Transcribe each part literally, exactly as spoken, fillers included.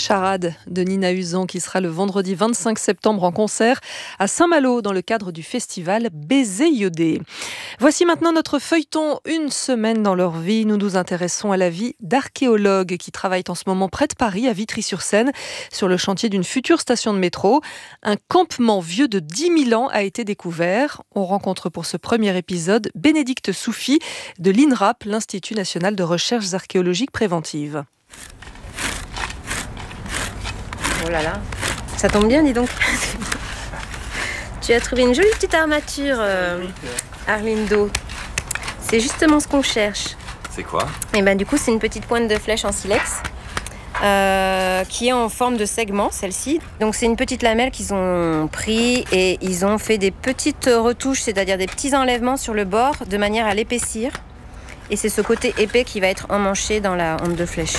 Charade de Nina Uzan qui sera le vendredi vingt-cinq septembre en concert à Saint-Malo dans le cadre du festival Baiser iodé. Voici maintenant notre feuilleton Une semaine dans leur vie. Nous nous intéressons à la vie d'archéologues qui travaillent en ce moment près de Paris, à Vitry-sur-Seine, sur le chantier d'une future station de métro. Un campement vieux de dix mille ans a été découvert. On rencontre pour ce premier épisode Bénédicte Soufi de l'INRAP, l'Institut national de recherches archéologiques préventives. Oh là là, ça tombe bien, dis donc. Tu as trouvé une jolie petite armature, euh, Arlindo. C'est justement ce qu'on cherche. C'est quoi ? Et ben du coup, c'est une petite pointe de flèche en silex euh, qui est en forme de segment, celle-ci. Donc c'est une petite lamelle qu'ils ont pris et ils ont fait des petites retouches, c'est-à-dire des petits enlèvements sur le bord de manière à l'épaissir. Et c'est ce côté épais qui va être emmanché dans la honte de flèche.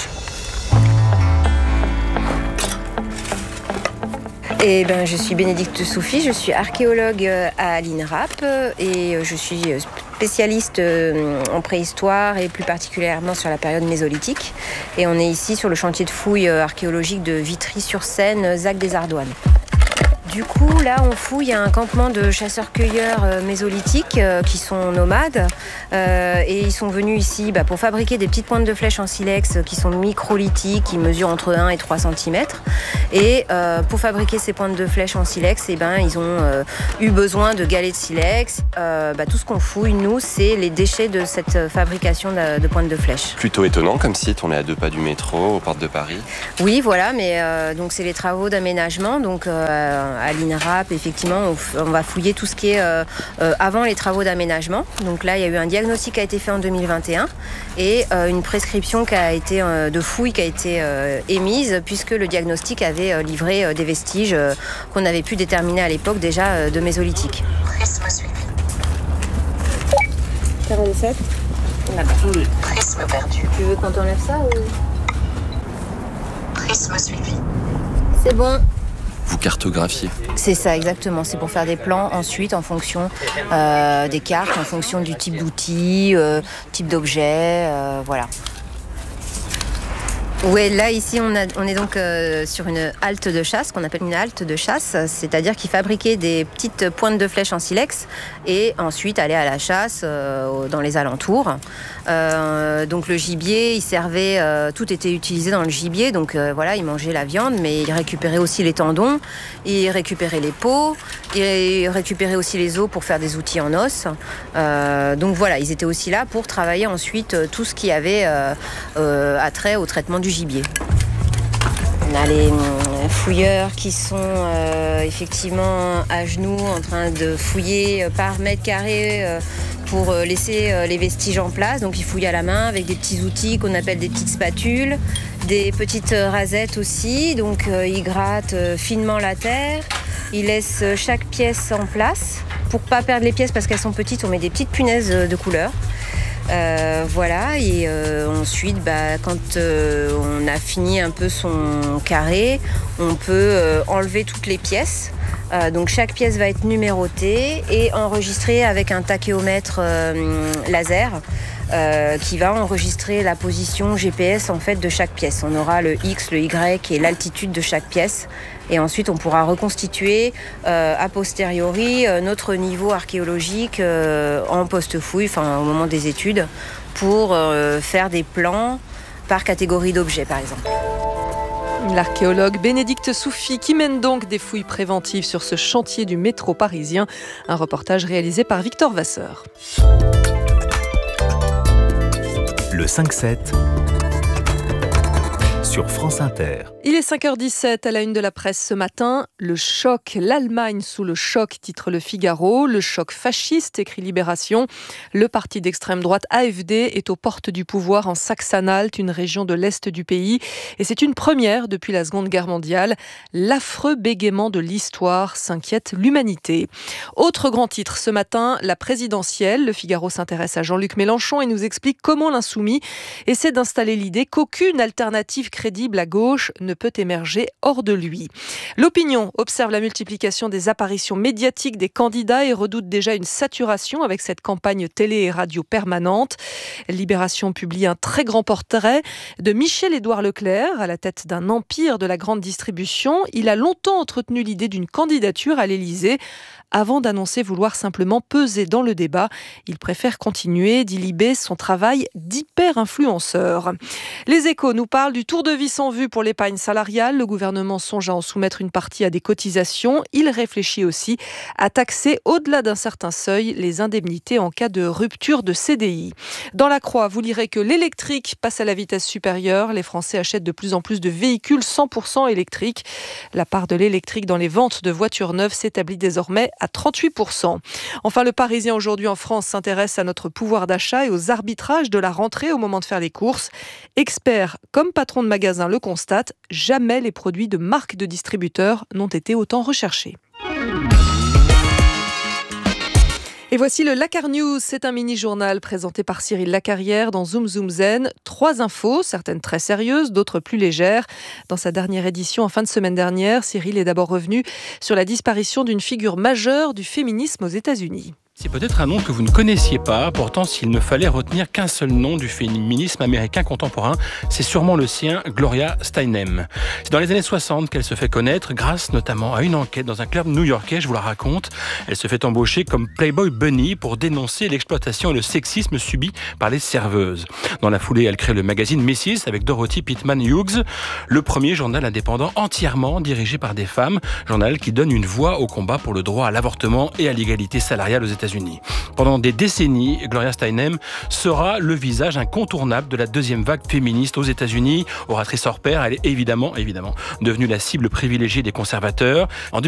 Et ben, je suis Bénédicte Soufi, je suis archéologue à l'INRAP et je suis spécialiste en préhistoire et plus particulièrement sur la période mésolithique. Et on est ici sur le chantier de fouilles archéologiques de Vitry-sur-Seine, Zac des Ardoines. Du coup, là, on fouille un campement de chasseurs-cueilleurs euh, mésolithiques euh, qui sont nomades euh, et ils sont venus ici bah, pour fabriquer des petites pointes de flèche en silex qui sont microlithiques, qui mesurent entre un et trois centimètres. Et euh, pour fabriquer ces pointes de flèche en silex, eh ben, ils ont euh, eu besoin de galets de silex. Euh, bah, tout ce qu'on fouille, nous, c'est les déchets de cette fabrication de, de pointes de flèche. Plutôt étonnant comme site, on est à deux pas du métro, aux portes de Paris. Oui, voilà, mais euh, donc c'est les travaux d'aménagement. Donc, euh, à l'INRAP, effectivement, on, on va fouiller tout ce qui est euh, euh, avant les travaux d'aménagement. Donc là, il y a eu un diagnostic qui a été fait en deux mille vingt et un et euh, une prescription qui a été, euh, de fouille qui a été euh, émise puisque le diagnostic avait euh, livré euh, des vestiges euh, qu'on avait pu déterminer à l'époque déjà euh, de mésolithique. Prisme suivi. quarante-sept. D'accord. Prisme perdu. Tu veux qu'on t'enlève ça ou... Prisme suivi. C'est bon. Vous cartographiez. C'est ça, exactement. C'est pour faire des plans ensuite en fonction euh, des cartes, en fonction du type d'outil, euh, type d'objet, euh, voilà. Ouais, là ici on, a, on est donc euh, sur une halte de chasse, qu'on appelle une halte de chasse, c'est-à-dire qu'ils fabriquaient des petites pointes de flèche en silex et ensuite allaient à la chasse euh, dans les alentours. Euh, donc le gibier, il servait, euh, tout était utilisé dans le gibier, donc euh, voilà, ils mangeaient la viande, mais ils récupéraient aussi les tendons, ils récupéraient les peaux, ils récupéraient aussi les os pour faire des outils en os. Euh, donc voilà, ils étaient aussi là pour travailler ensuite tout ce qui avait euh, euh, attrait au traitement du gibier. On a les fouilleurs qui sont euh, effectivement à genoux en train de fouiller par mètre carré euh, pour laisser euh, les vestiges en place. Donc ils fouillent à la main avec des petits outils qu'on appelle des petites spatules, des petites rasettes aussi. Donc euh, ils grattent euh, finement la terre, ils laissent chaque pièce en place. Pour pas perdre les pièces parce qu'elles sont petites, on met des petites punaises de couleur. Euh, voilà, et euh, ensuite, bah, quand euh, on a fini un peu son carré, on peut euh, enlever toutes les pièces. Euh, donc chaque pièce va être numérotée et enregistrée avec un tachéomètre euh, laser euh, qui va enregistrer la position G P S en fait de chaque pièce. On aura le X, le Y et l'altitude de chaque pièce. Et ensuite, on pourra reconstituer euh, a posteriori euh, notre niveau archéologique euh, en post-fouille, enfin au moment des études, pour euh, faire des plans par catégorie d'objets, par exemple. L'archéologue Bénédicte Soufi qui mène donc des fouilles préventives sur ce chantier du métro parisien. Un reportage réalisé par Victor Vasseur. Le cinq sept sur France Inter. Il est cinq heures dix-sept à la une de la presse ce matin. Le choc, l'Allemagne sous le choc, titre Le Figaro. Le choc fasciste, écrit Libération. Le parti d'extrême droite A F D est aux portes du pouvoir en Saxe-Anhalt, une région de l'Est du pays. Et c'est une première depuis la Seconde Guerre mondiale. L'affreux bégaiement de l'histoire s'inquiète l'humanité. Autre grand titre ce matin, la présidentielle. Le Figaro s'intéresse à Jean-Luc Mélenchon et nous explique comment l'insoumis essaie d'installer l'idée qu'aucune alternative crédible crédible à gauche ne peut émerger hors de lui. L'opinion observe la multiplication des apparitions médiatiques des candidats et redoute déjà une saturation avec cette campagne télé et radio permanente. Libération publie un très grand portrait de Michel-Édouard Leclerc à la tête d'un empire de la grande distribution. Il a longtemps entretenu l'idée d'une candidature à l'Élysée avant d'annoncer vouloir simplement peser dans le débat. Il préfère continuer, dit Libé, son travail d'hyper-influenceur. Les Échos nous parlent du tour de vis en vue pour l'épargne salariale. Le gouvernement songe à en soumettre une partie à des cotisations. Il réfléchit aussi à taxer au-delà d'un certain seuil les indemnités en cas de rupture de C D I. Dans la Croix, vous lirez que l'électrique passe à la vitesse supérieure. Les Français achètent de plus en plus de véhicules cent pour cent électriques. La part de l'électrique dans les ventes de voitures neuves s'établit désormais à trente-huit pour cent. Enfin, le Parisien aujourd'hui en France s'intéresse à notre pouvoir d'achat et aux arbitrages de la rentrée au moment de faire les courses. Experts comme patrons de magasins le constatent, jamais les produits de marques de distributeurs n'ont été autant recherchés. Et voici le Lakar News, c'est un mini-journal présenté par Cyril Lacarrière dans Zoom Zoom Zen. Trois infos, certaines très sérieuses, d'autres plus légères. Dans sa dernière édition en fin de semaine dernière, Cyril est d'abord revenu sur la disparition d'une figure majeure du féminisme aux États-Unis. C'est peut-être un nom que vous ne connaissiez pas, pourtant s'il ne fallait retenir qu'un seul nom du féminisme américain contemporain, c'est sûrement le sien, Gloria Steinem. C'est dans les années soixante qu'elle se fait connaître, grâce notamment à une enquête dans un club new-yorkais, je vous la raconte. Elle se fait embaucher comme Playboy Bunny pour dénoncer l'exploitation et le sexisme subi par les serveuses. Dans la foulée, elle crée le magazine Missus avec Dorothy Pitman Hughes, le premier journal indépendant entièrement dirigé par des femmes, journal qui donne une voix au combat pour le droit à l'avortement et à l'égalité salariale aux États-Unis. Pendant des décennies, Gloria Steinem sera le visage incontournable de la deuxième vague féministe aux États-Unis. Oratrice hors pair, elle est évidemment, évidemment devenue la cible privilégiée des conservateurs. En